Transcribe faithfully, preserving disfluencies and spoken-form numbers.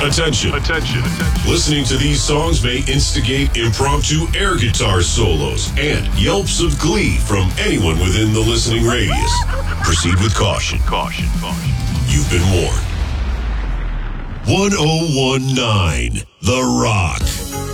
Attention. Attention. Listening to these songs may instigate impromptu air guitar solos and yelps of glee from anyone within the listening radius. Proceed with caution. Caution. Caution. You've been warned. ten nineteen The Rock.